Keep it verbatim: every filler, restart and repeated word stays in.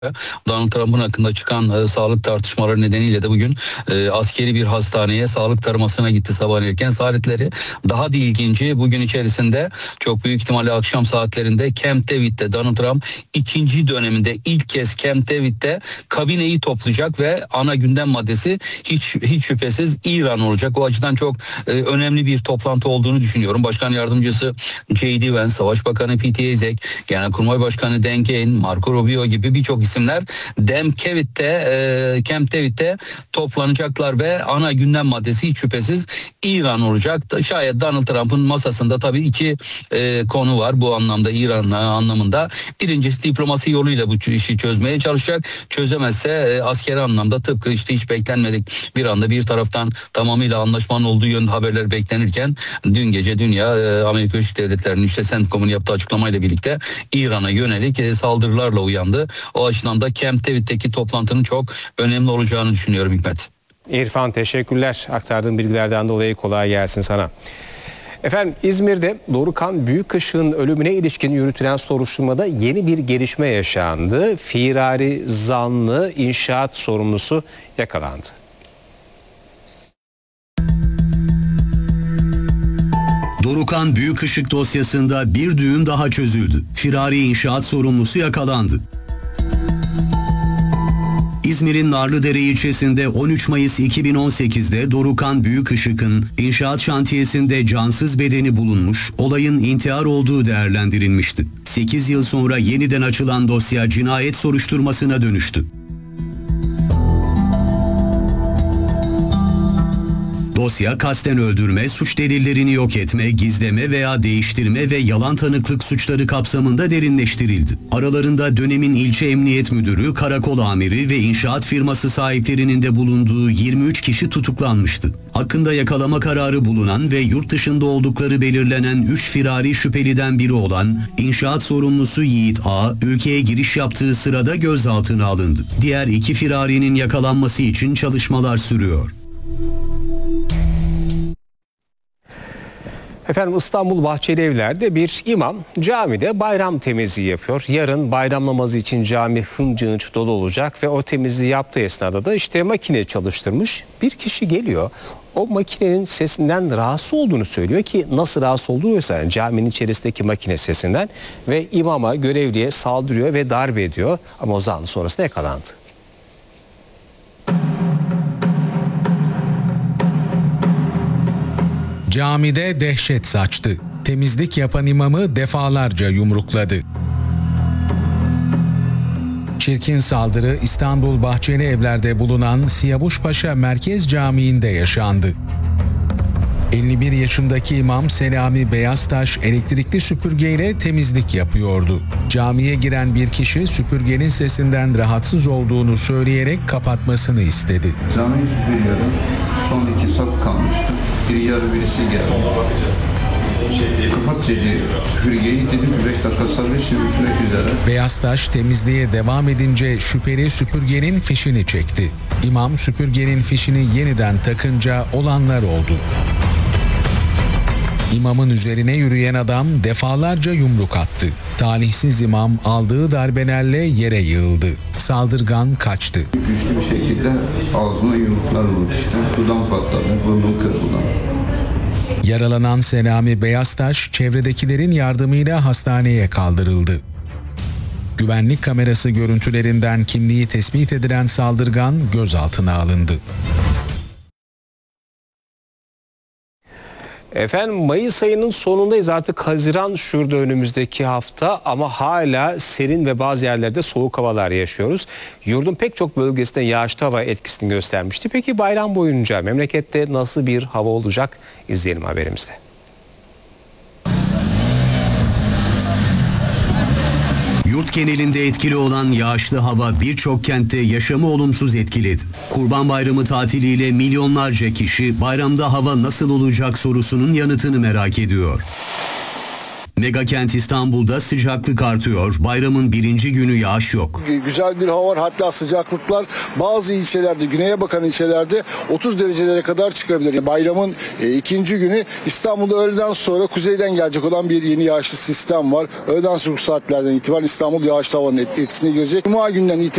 Donald Trump'ın hakkında çıkan e, sağlık tartışmaları nedeniyle de bugün e, askeri bir hastaneye sağlık taramasına gitti sabah erken saatleri. Daha da ilginci, bugün içerisinde çok büyük ihtimalle akşam saatlerinde Camp David'de Donald Trump ikinci döneminde ilk kez Camp David'de kabineyi toplayacak ve ana gündem maddesi hiç hiç şüphesiz İran olacak. O açıdan çok e, önemli bir toplantı olduğunu düşünüyorum. Başkan yardımcısı J D Vance, Savaş Bakanı Pete Hegseth, Genelkurmay Başkanı Dan Kane, Marco Rubio gibi birçok isimler Camp David'de, e, Camp David'de toplanacaklar ve ana gündem maddesi hiç şüphesiz İran olacak. Şayet Donald Trump'ın masasında tabii iki e, konu var bu anlamda, İran anlamında. Birincisi diplomasi yoluyla bu işi çözmeye çalışacak. Çözemezse e, askeri anlamda tıpkı işte hiç beklenmedik bir anda bir taraftan tamamıyla anlaşmanın olduğu yönde haberler beklenirken dün gece dünya e, Amerika Birleşik Devletleri'nin işte CENTCOM'un yaptığı açıklamayla birlikte İran'a yönelik e, saldırılarla uyandı. O açıdan da Camp David'deki toplantının çok önemli olacağını düşünüyorum Hikmet. İrfan, teşekkürler. Aktardığın bilgilerden dolayı kolay gelsin sana. Efendim, İzmir'de Dorukhan Büyükışık'ın ölümüne ilişkin yürütülen soruşturmada yeni bir gelişme yaşandı. Firari zanlı inşaat sorumlusu yakalandı. Dorukhan Büyükışık dosyasında bir düğüm daha çözüldü. Firari inşaat sorumlusu yakalandı. İzmir'in Narlıdere ilçesinde on üç Mayıs iki bin on sekiz'de Dorukhan Büyükışık'ın inşaat şantiyesinde cansız bedeni bulunmuş, olayın intihar olduğu değerlendirilmişti. sekiz yıl sonra yeniden açılan dosya cinayet soruşturmasına dönüştü. Dosya kasten öldürme, suç delillerini yok etme, gizleme veya değiştirme ve yalan tanıklık suçları kapsamında derinleştirildi. Aralarında dönemin ilçe emniyet müdürü, karakol amiri ve inşaat firması sahiplerinin de bulunduğu yirmi üç kişi tutuklanmıştı. Hakkında yakalama kararı bulunan ve yurt dışında oldukları belirlenen üç firari şüpheliden biri olan inşaat sorumlusu Yiğit A, ülkeye giriş yaptığı sırada gözaltına alındı. Diğer iki firarinin yakalanması için çalışmalar sürüyor. Efendim, İstanbul Bahçelievler'de bir imam camide bayram temizliği yapıyor. Yarın bayram namazı için cami hınç hınç dolu olacak ve o temizliği yaptığı esnada da işte makine çalıştırmış. Bir kişi geliyor, o makinenin sesinden rahatsız olduğunu söylüyor ki nasıl rahatsız olduğuysa yani caminin içerisindeki makine sesinden, ve imama, görevliye saldırıyor ve darp ediyor ama o zanlı sonrasında yakalandı. Camide dehşet saçtı. Temizlik yapan imamı defalarca yumrukladı. Çirkin saldırı İstanbul Bahçelievler'de bulunan Siyavuşpaşa Merkez Camii'nde yaşandı. elli bir yaşındaki imam Selami Beyaztaş elektrikli süpürgeyle temizlik yapıyordu. Camiye giren bir kişi süpürgenin sesinden rahatsız olduğunu söyleyerek kapatmasını istedi. Camiyi süpürüyorum. Son iki sak kalmıştı. Bir yarı birisi geldi. Kapat dedi süpürgeyi, dedim ki beş dakika sonra şimdi bitmek üzere. Beyaztaş temizliğe devam edince şüpheli süpürgenin fişini çekti. İmam süpürgenin fişini yeniden takınca olanlar oldu. İmamın üzerine yürüyen adam defalarca yumruk attı. Talihsiz imam aldığı darbelerle yere yığıldı. Saldırgan kaçtı. Güçlü bir şekilde ağzına yumruklar vurdu işte. Dudağım patladı, burnum kırıldı. Yaralanan Selami Beyaztaş çevredekilerin yardımıyla hastaneye kaldırıldı. Güvenlik kamerası görüntülerinden kimliği tespit edilen saldırgan gözaltına alındı. Efendim, Mayıs ayının sonundayız, artık Haziran şurada önümüzdeki hafta ama hala serin ve bazı yerlerde soğuk havalar yaşıyoruz. Yurdun pek çok bölgesinde yağışlı hava etkisini göstermişti. Peki bayram boyunca memlekette nasıl bir hava olacak? İzleyelim haberimizde. Yurt genelinde etkili olan yağışlı hava birçok kentte yaşamı olumsuz etkiledi. Kurban Bayramı tatiliyle milyonlarca kişi bayramda hava nasıl olacak sorusunun yanıtını merak ediyor. Megakent İstanbul'da sıcaklık artıyor. Bayramın birinci günü yağış yok. Güzel bir hava var, hatta sıcaklıklar bazı ilçelerde, güneye bakan ilçelerde otuz derecelere kadar çıkabilir. Bayramın e, ikinci günü İstanbul'da öğleden sonra kuzeyden gelecek olan bir yeni yağışlı sistem var. Öğleden sonra saatlerden itibaren İstanbul yağışlı havanın etkisine girecek. Cuma günden itibaren